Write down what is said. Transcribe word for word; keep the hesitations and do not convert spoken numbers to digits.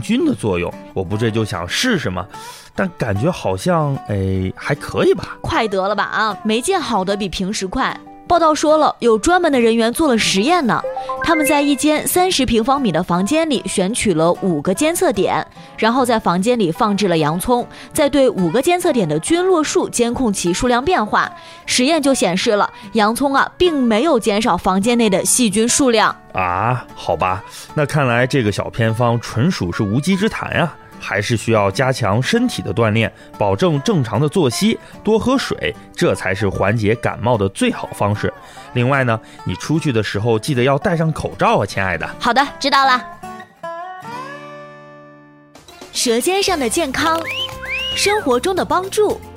菌的作用，我不这就想试试吗？但感觉好像哎还可以吧。 快得了吧啊，没见好的比平时快。报道说了，有专门的人员做了实验呢。他们在一间三十平方米的房间里选取了五个监测点，然后在房间里放置了洋葱，再对五个监测点的菌落数监控其数量变化。实验就显示了，洋葱啊并没有减少房间内的细菌数量啊。好吧，那看来这个小偏方纯属是无稽之谈呀。还是需要加强身体的锻炼，保证正常的作息，多喝水，这才是缓解感冒的最好方式。另外呢，你出去的时候记得要戴上口罩啊，亲爱的。 好的，知道了。舌尖上的健康，生活中的帮助。